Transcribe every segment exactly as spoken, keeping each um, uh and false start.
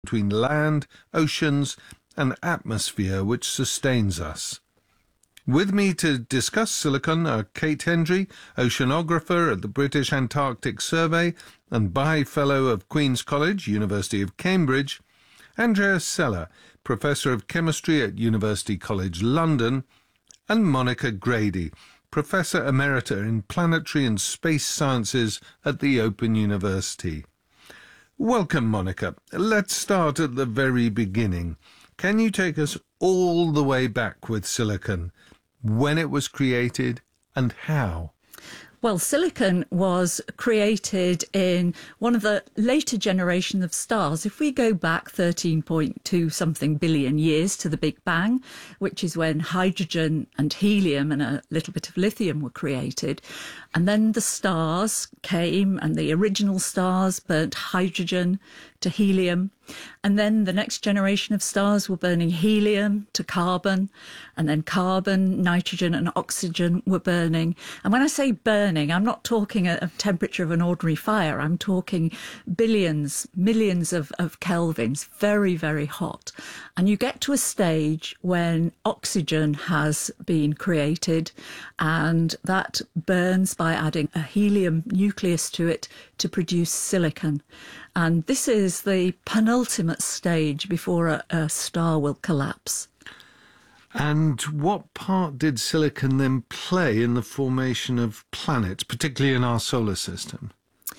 between land, oceans, and atmosphere which sustains us. With me to discuss silicon are Kate Hendry, oceanographer at the British Antarctic Survey and Bahe Fellow of Queen's College, University of Cambridge, Andrea Sella, Professor of Chemistry at University College London, and Monica Grady, Professor Emerita in Planetary and Space Sciences at the Open University. Welcome, Monica. Let's start at the very beginning. Can you take us all the way back with silicon, when it was created and how? Well, silicon was created in one of the later generation of stars. If we go back thirteen point two something billion years to the Big Bang, which is when hydrogen and helium and a little bit of lithium were created, and then the stars came and the original stars burnt hydrogen to helium, and then the next generation of stars were burning helium to carbon, and then carbon, nitrogen and oxygen were burning. And when I say burning, I'm not talking a, a temperature of an ordinary fire. I'm talking billions, millions of, of kelvins, very, very hot. And you get to a stage when oxygen has been created, and that burns by adding a helium nucleus to it to produce silicon. And this is the penultimate stage before a, a star will collapse. And what part did silicon then play in the formation of planets, particularly in our solar system?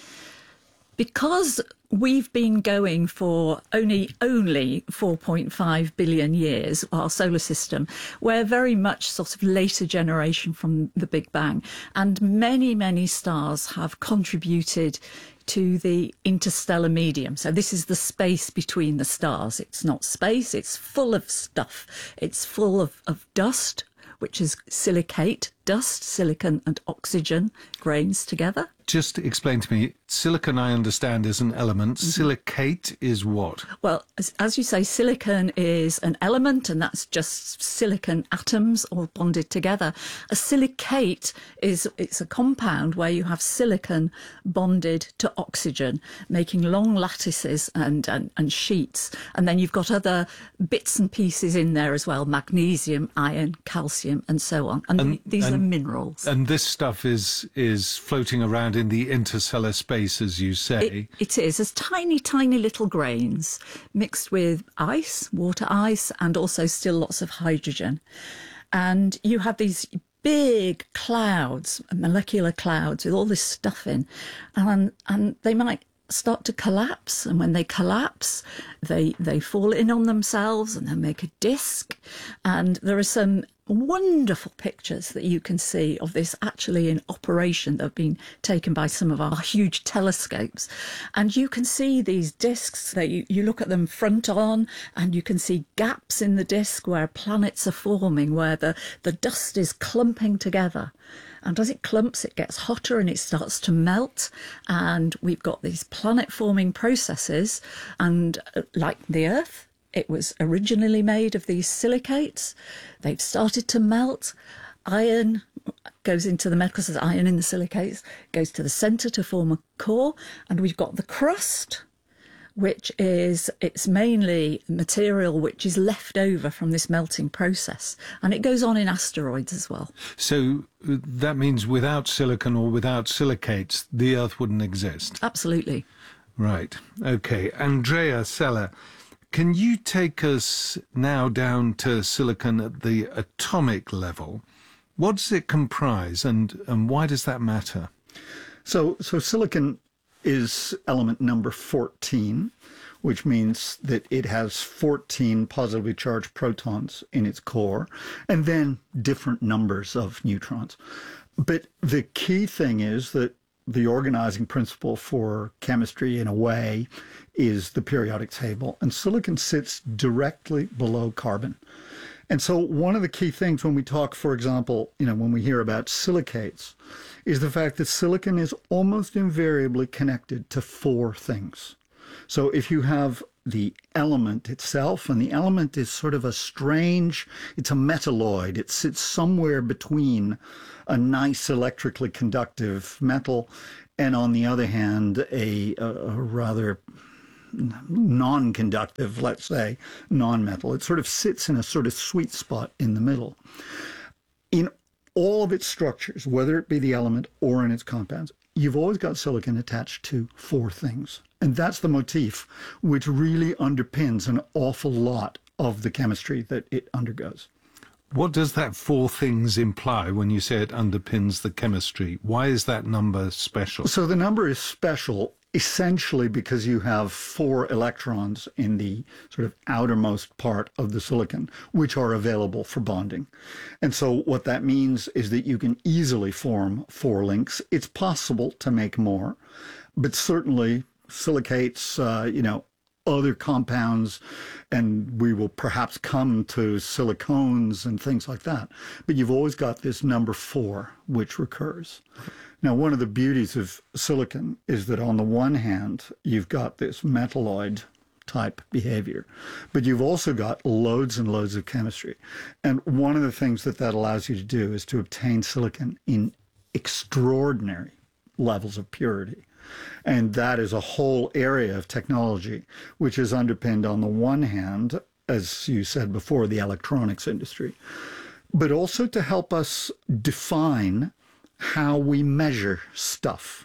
Because we've been going for only only four point five billion years, our solar system, we're very much sort of later generation from the Big Bang. And many, many stars have contributed to the interstellar medium. So this is the space between the stars. It's not space, it's full of stuff. It's full of, of dust, which is silicate, dust, silicon and oxygen grains together. Just explain to me, silicon I understand is an element, mm-hmm. Silicate is what? Well, as, as you say, silicon is an element, and that's just silicon atoms all bonded together. A silicate is it's a compound where you have silicon bonded to oxygen, making long lattices and, and, and sheets. And then you've got other bits and pieces in there as well, magnesium, iron, calcium, and so on. And, and these and, are minerals. And this stuff is is floating around in the interstellar space, as you say. It, it is, as tiny, tiny little grains mixed with ice, water ice, and also still lots of hydrogen. And you have these big clouds, molecular clouds with all this stuff in, and, and they might start to collapse, and when they collapse they they fall in on themselves and then make a disk. And there are some wonderful pictures that you can see of this actually in operation that have been taken by some of our huge telescopes, and you can see these disks that you, you look at them front on, and you can see gaps in the disk where planets are forming, where the the dust is clumping together. And as it clumps, it gets hotter and it starts to melt. And we've got these planet-forming processes. And like the Earth, it was originally made of these silicates. They've started to melt. Iron goes into the metal, because there's iron in the silicates, goes to the centre to form a core. And we've got the crust, which is, it's mainly material which is left over from this melting process. And it goes on in asteroids as well. So that means without silicon or without silicates, the Earth wouldn't exist? Absolutely. Right. OK. Andrea Sella, can you take us now down to silicon at the atomic level? What does it comprise, and, and why does that matter? So, so silicon is element number fourteen, which means that it has fourteen positively charged protons in its core, and then different numbers of neutrons. But the key thing is that the organizing principle for chemistry, in a way, is the periodic table, and silicon sits directly below carbon. And so one of the key things when we talk, for example, you know, when we hear about silicates, is the fact that silicon is almost invariably connected to four things. So if you have the element itself, and the element is sort of a strange, it's a metalloid. It sits somewhere between a nice electrically conductive metal and, on the other hand, a, a, a rather non-conductive, let's say, non-metal. It sort of sits in a sort of sweet spot in the middle. In all of its structures, whether it be the element or in its compounds, you've always got silicon attached to four things. And that's the motif which really underpins an awful lot of the chemistry that it undergoes. What does that four things imply when you say it underpins the chemistry? Why is that number special? So the number is special essentially because you have four electrons in the sort of outermost part of the silicon, which are available for bonding. And so what that means is that you can easily form four links. It's possible to make more, but certainly silicates, uh, you know, other compounds, and we will perhaps come to silicones and things like that. But you've always got this number four, which recurs. Now, one of the beauties of silicon is that on the one hand, you've got this metalloid type behavior, but you've also got loads and loads of chemistry. And one of the things that that allows you to do is to obtain silicon in extraordinary levels of purity. And that is a whole area of technology, which is underpinned on the one hand, as you said before, the electronics industry, but also to help us define how we measure stuff.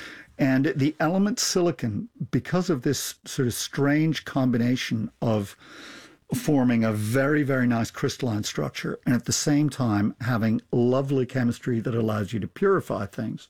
And the element silicon, because of this sort of strange combination of forming a very, very nice crystalline structure and at the same time having lovely chemistry that allows you to purify things,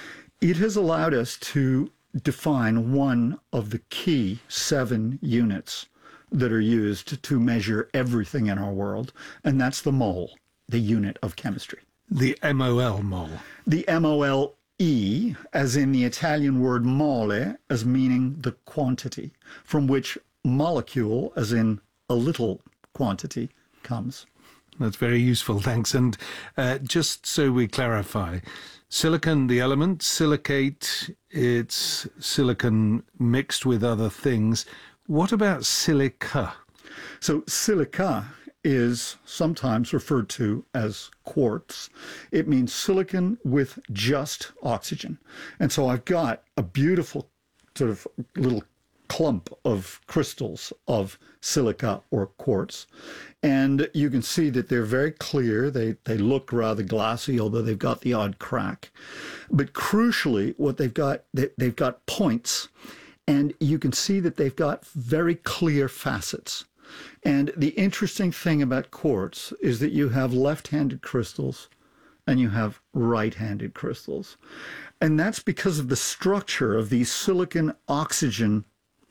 it has allowed us to define one of the key seven units that are used to measure everything in our world, and that's the mole, the unit of chemistry. The M O L mole. The M O L E, as in the Italian word mole, as meaning the quantity, from which molecule, as in a little quantity, comes. That's very useful, thanks. And uh, just so we clarify, silicon, the element, silicate, it's silicon mixed with other things. What about silica? So silica is sometimes referred to as quartz. It means silicon with just oxygen. And so I've got a beautiful sort of little clump of crystals of silica or quartz. And you can see that they're very clear. They, they look rather glassy, although they've got the odd crack. But crucially, what they've got, they, they've got points. And you can see that they've got very clear facets. And the interesting thing about quartz is that you have left-handed crystals and you have right-handed crystals. And that's because of the structure of these silicon-oxygen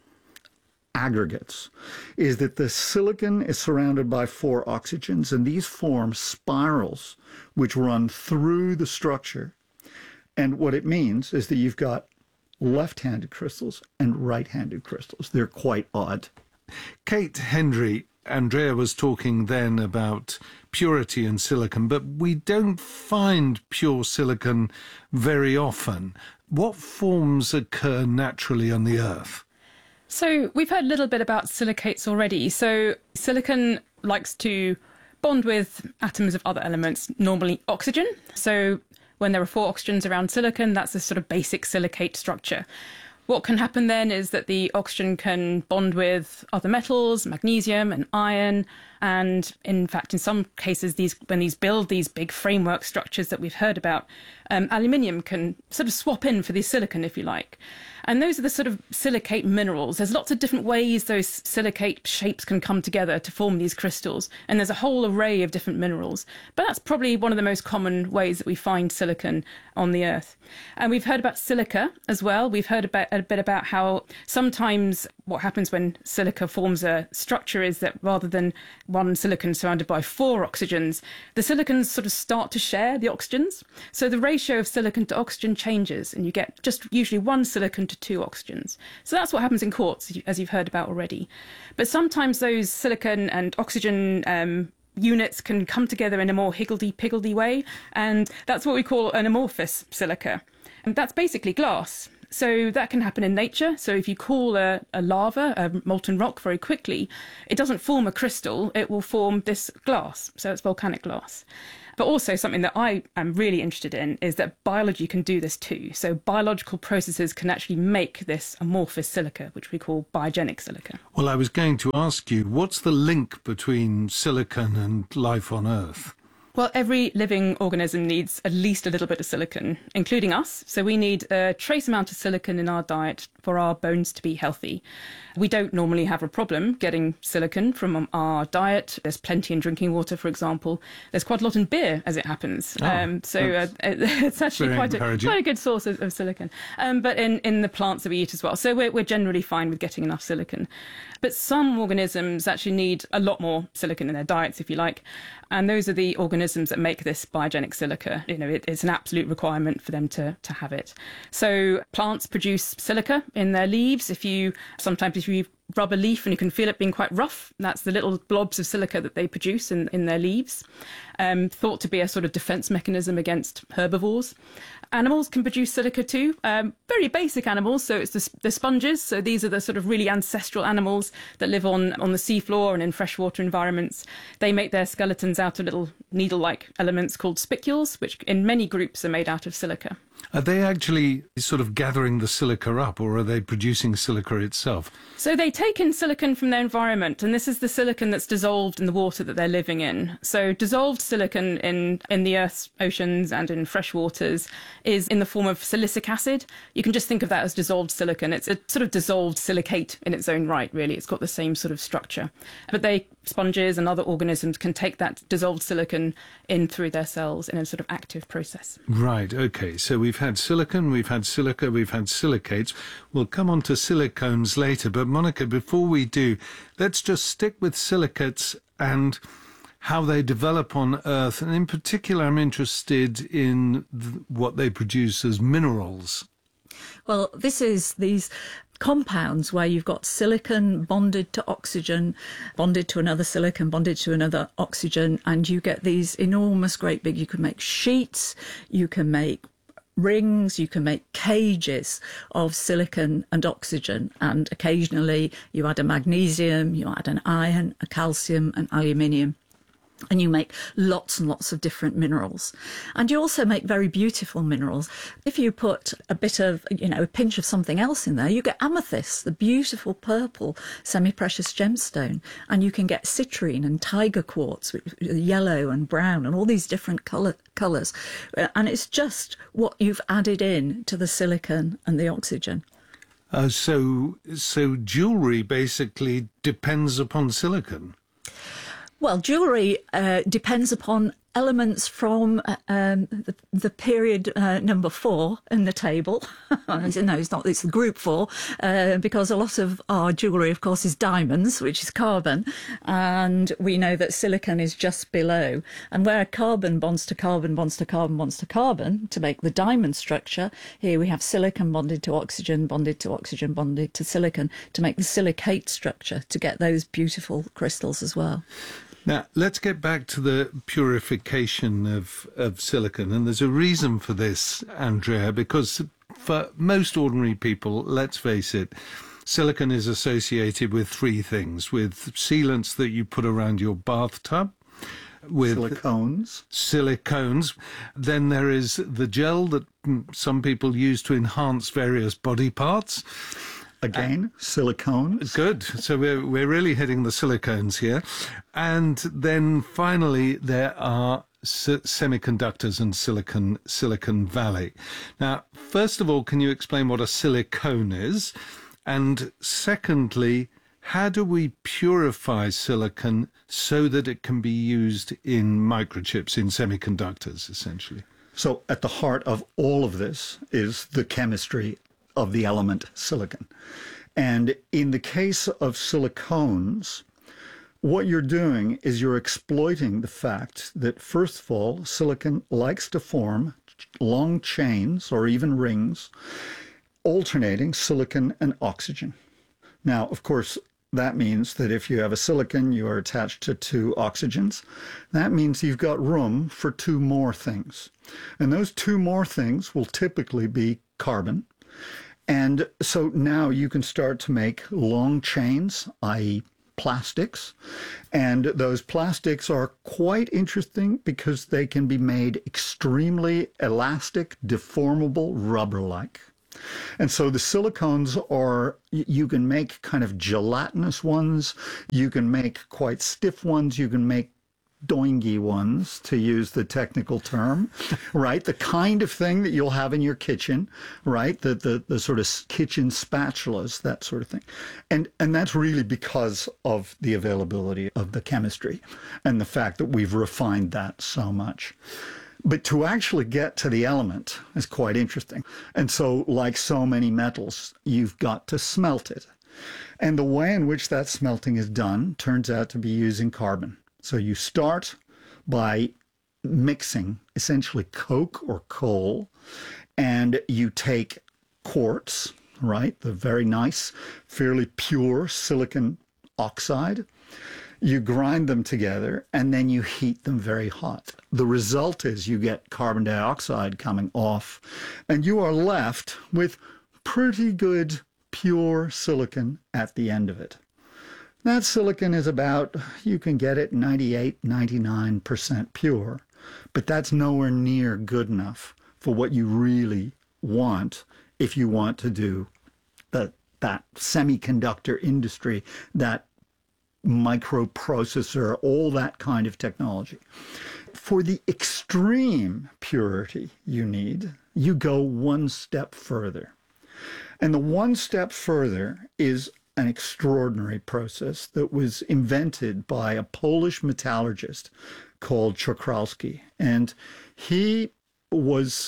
aggregates, is that the silicon is surrounded by four oxygens, and these form spirals which run through the structure. And what it means is that you've got left-handed crystals and right-handed crystals. They're quite odd. Kate Hendry, Andrea was talking then about purity in silicon, but we don't find pure silicon very often. What forms occur naturally on the Earth? So we've heard a little bit about silicates already. So silicon likes to bond with atoms of other elements, normally oxygen. So when there are four oxygens around silicon, that's a sort of basic silicate structure. What can happen then is that the oxygen can bond with other metals, magnesium and iron. And in fact, in some cases, these when these build these big framework structures that we've heard about, um, aluminium can sort of swap in for the silicon, if you like. And those are the sort of silicate minerals. There's lots of different ways those silicate shapes can come together to form these crystals. And there's a whole array of different minerals. But that's probably one of the most common ways that we find silicon on the Earth. And we've heard about silica as well. We've heard about, a bit about how sometimes what happens when silica forms a structure is that rather than one silicon surrounded by four oxygens, the silicons sort of start to share the oxygens. So the ratio of silicon to oxygen changes, and you get just usually one silicon to two oxygens. So that's what happens in quartz, as you've heard about already. But sometimes those silicon and oxygen um, units can come together in a more higgledy-piggledy way, and that's what we call an amorphous silica. And that's basically glass. So that can happen in nature. So if you cool a, a lava, a molten rock, very quickly, it doesn't form a crystal, it will form this glass. So it's volcanic glass. But also something that I am really interested in is that biology can do this too. So biological processes can actually make this amorphous silica, which we call biogenic silica. Well, I was going to ask you, what's the link between silicon and life on Earth? Well, every living organism needs at least a little bit of silicon, including us. So we need a trace amount of silicon in our diet for our bones to be healthy. We don't normally have a problem getting silicon from our diet. There's plenty in drinking water, for example. There's quite a lot in beer, as it happens. Oh, um, so uh, it's actually quite a, quite a good source of, of silicon. Um, but in, in the plants that we eat as well. So we're, we're generally fine with getting enough silicon. But some organisms actually need a lot more silicon in their diets, if you like. And those are the organisms that make this biogenic silica. You know, it, it's an absolute requirement for them to, to have it. So plants produce silica in their leaves. If you sometimes if you rub a leaf and you can feel it being quite rough, that's the little blobs of silica that they produce in, in their leaves, um, thought to be a sort of defense mechanism against herbivores. Animals can produce silica too, um, very basic animals. So it's the, the sponges. So these are the sort of really ancestral animals that live on, on the seafloor and in freshwater environments. They make their skeletons out of little needle-like elements called spicules, which in many groups are made out of silica. Are they actually sort of gathering the silica up, or are they producing silica itself? So they take in silicon from their environment, and this is the silicon that's dissolved in the water that they're living in. So dissolved silicon in, in the Earth's oceans and in fresh waters is in the form of silicic acid. You can just think of that as dissolved silicon. It's a sort of dissolved silicate in its own right, really. It's got the same sort of structure. But they, sponges and other organisms, can take that dissolved silicon in through their cells in a sort of active process. Right, okay. So we've had silicon, we've had silica, we've had silicates. We'll come on to silicones later. But Monica, before we do, let's just stick with silicates and how they develop on Earth. And in particular, I'm interested in th- what they produce as minerals. Well, this is these compounds where you've got silicon bonded to oxygen, bonded to another silicon, bonded to another oxygen, and you get these enormous, great big, you can make sheets, you can make rings, you can make cages of silicon and oxygen, and occasionally you add a magnesium, you add an iron, a calcium, an aluminium. And you make lots and lots of different minerals. And you also make very beautiful minerals. If you put a bit of, you know, a pinch of something else in there, you get amethyst, the beautiful purple semi-precious gemstone. And you can get citrine and tiger quartz, which is yellow and brown and all these different colour, colours. And it's just what you've added in to the silicon and the oxygen. Uh, so, so jewellery basically depends upon silicon. Well, jewellery uh, depends upon elements from uh, um, the, the period uh, number four in the table. No, it's not, it's group four, uh, because a lot of our jewellery, of course, is diamonds, which is carbon, and we know that silicon is just below. And where carbon bonds to carbon, bonds to carbon, bonds to carbon to make the diamond structure, here we have silicon bonded to oxygen, bonded to oxygen, bonded to silicon to make the silicate structure to get those beautiful crystals as well. Now, let's get back to the purification of, of silicon. And there's a reason for this, Andrea, because for most ordinary people, let's face it, silicon is associated with three things: with sealants that you put around your bathtub, with silicones. Silicones. Then there is the gel that some people use to enhance various body parts. Again, uh, silicones. Good. So we're we're really hitting the silicones here. And then finally, there are se- semiconductors and silicon Silicon Valley. Now, first of all, can you explain what a silicone is? And secondly, how do we purify silicon so that it can be used in microchips, in semiconductors, essentially? So at the heart of all of this is the chemistry of the element silicon. And in the case of silicones, what you're doing is you're exploiting the fact that, first of all, silicon likes to form long chains or even rings, alternating silicon and oxygen. Now, of course, that means that if you have a silicon, you are attached to two oxygens. That means you've got room for two more things. And those two more things will typically be carbon And so now you can start to make long chains, that is plastics. And those plastics are quite interesting because they can be made extremely elastic, deformable, rubber-like. And so the silicones are, you can make kind of gelatinous ones, you can make quite stiff ones, you can make doingy ones, to use the technical term, right? The kind of thing that you'll have in your kitchen, right? The, the the sort of kitchen spatulas, that sort of thing. And and that's really because of the availability of the chemistry and the fact that we've refined that so much. But to actually get to the element is quite interesting. And so, like so many metals, you've got to smelt it. And the way in which that smelting is done turns out to be using carbon. So you start by mixing essentially coke or coal, and you take quartz, right, the very nice, fairly pure silicon oxide. You grind them together, and then you heat them very hot. The result is you get carbon dioxide coming off, and you are left with pretty good pure silicon at the end of it. That silicon is about, you can get it ninety-eight, ninety-nine percent pure, but that's nowhere near good enough for what you really want if you want to do the, that semiconductor industry, that microprocessor, all that kind of technology. For the extreme purity you need, you go one step further. And the one step further is an extraordinary process that was invented by a Polish metallurgist called Czochralski. And he was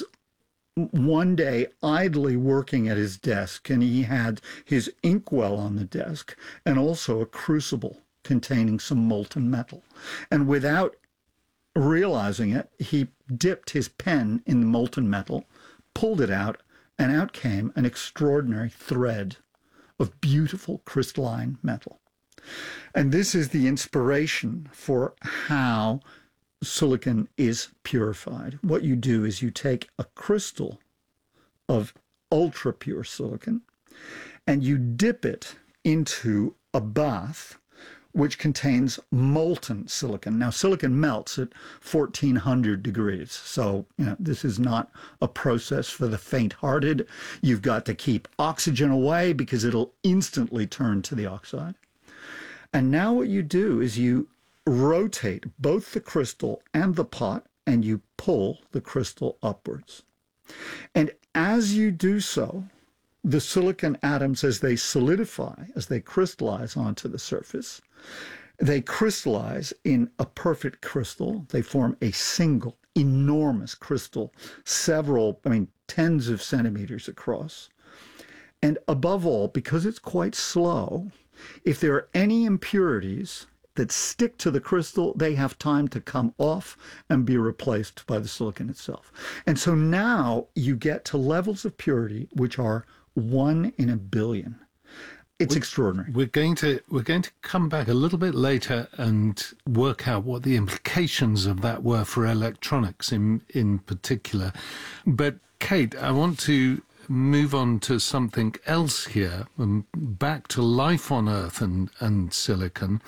one day idly working at his desk, and he had his inkwell on the desk and also a crucible containing some molten metal. And without realizing it, he dipped his pen in the molten metal, pulled it out, and out came an extraordinary thread of beautiful crystalline metal. And this is the inspiration for how silicon is purified. What you do is you take a crystal of ultra pure silicon and you dip it into a bath which contains molten silicon. Now, silicon melts at fourteen hundred degrees. So, you know, this is not a process for the faint-hearted. You've got to keep oxygen away because it'll instantly turn to the oxide. And now what you do is you rotate both the crystal and the pot, and you pull the crystal upwards. And as you do so, the silicon atoms, as they solidify, as they crystallize onto the surface, they crystallize in a perfect crystal. They form a single enormous crystal, several, I mean, tens of centimeters across. And above all, because it's quite slow, if there are any impurities that stick to the crystal, they have time to come off and be replaced by the silicon itself. And so now you get to levels of purity which are one in a billion. It's we, extraordinary. We're going to we're going to come back a little bit later and work out what the implications of that were for electronics in in particular. But Kate, I want to move on to something else here, and back to life on Earth and, and silicon.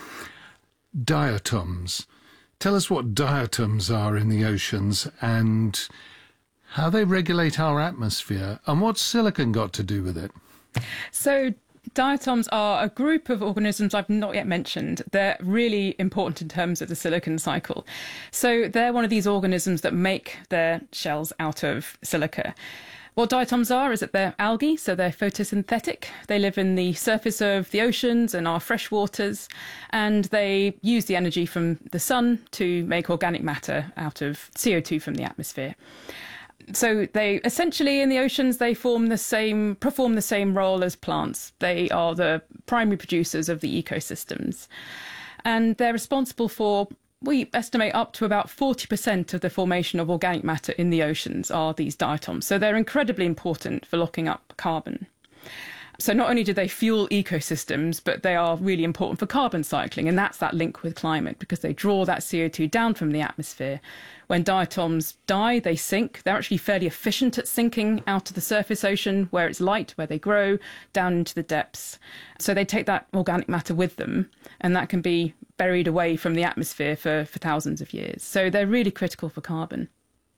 Diatoms. Tell us what diatoms are in the oceans and how they regulate our atmosphere, and what's silicon got to do with it? So diatoms are a group of organisms I've not yet mentioned. They're really important in terms of the silicon cycle. So they're one of these organisms that make their shells out of silica. What diatoms are is that they're algae, so they're photosynthetic. They live in the surface of the oceans and our fresh waters, and they use the energy from the sun to make organic matter out of C O two from the atmosphere. So they essentially in the oceans, they form the same, perform the same role as plants. They are the primary producers of the ecosystems. And they're responsible for, we estimate, up to about forty percent of the formation of organic matter in the oceans are these diatoms. So they're incredibly important for locking up carbon. So not only do they fuel ecosystems, but they are really important for carbon cycling. And that's that link with climate, because they draw that C O two down from the atmosphere. When diatoms die, they sink. They're actually fairly efficient at sinking out to the surface ocean, where it's light, where they grow, down into the depths. So they take that organic matter with them, and that can be buried away from the atmosphere for, for thousands of years. So they're really critical for carbon.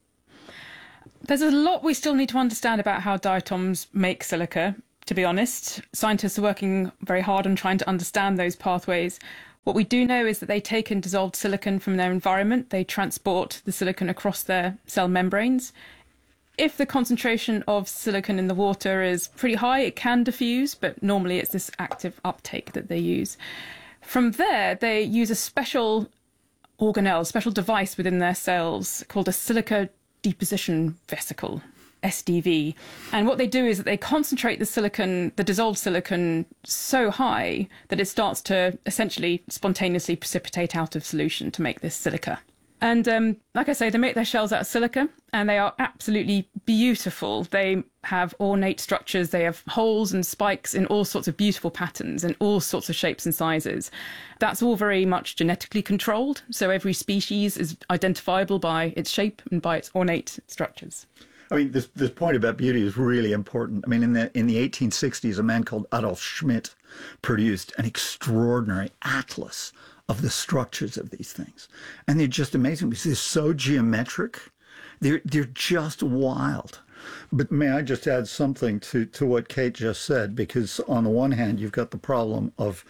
There's a lot we still need to understand about how diatoms make silica. To be honest, scientists are working very hard on trying to understand those pathways. What we do know is that they take in dissolved silicon from their environment. They transport the silicon across their cell membranes. If the concentration of silicon in the water is pretty high, it can diffuse, but normally it's this active uptake that they use. From there, they use a special organelle, special device within their cells called a silica deposition vesicle. S D V. And what they do is that they concentrate the silicon, the dissolved silicon, so high that it starts to essentially spontaneously precipitate out of solution to make this silica. And um, like I say, they make their shells out of silica, and they are absolutely beautiful. They have ornate structures. They have holes and spikes in all sorts of beautiful patterns and all sorts of shapes and sizes. That's all very much genetically controlled. So every species is identifiable by its shape and by its ornate structures. I mean, this this point about beauty is really important. I mean, in the in the eighteen sixties, a man called Adolf Schmidt produced an extraordinary atlas of the structures of these things, and they're just amazing because they're so geometric. They're they're just wild. But may I just add something to to what Kate just said? Because on the one hand, you've got the problem of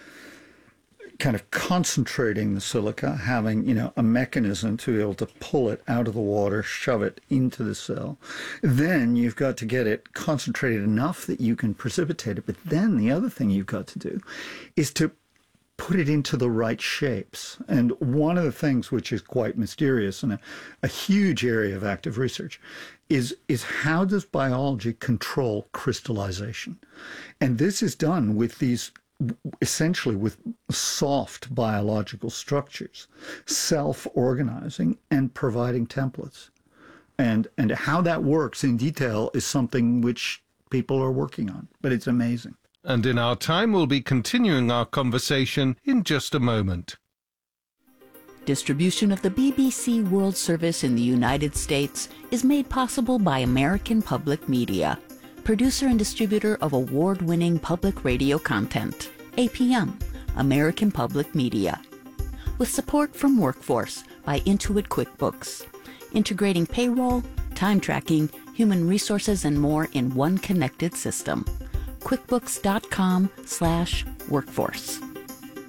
kind of concentrating the silica, having, you know, a mechanism to be able to pull it out of the water, shove it into the cell. Then you've got to get it concentrated enough that you can precipitate it. But then the other thing you've got to do is to put it into the right shapes. And one of the things which is quite mysterious and a, a huge area of active research is, is how does biology control crystallization? And this is done with these essentially with soft biological structures, self-organizing and providing templates. And and how that works in detail is something which people are working on, but it's amazing. And in our time, we'll be continuing our conversation in just a moment. Distribution of the B B C World Service in the United States is made possible by American Public Media, producer and distributor of award-winning public radio content. A P M, American Public Media. With support from Workforce by Intuit QuickBooks, integrating payroll, time tracking, human resources, and more in one connected system. QuickBooks dot com slash workforce.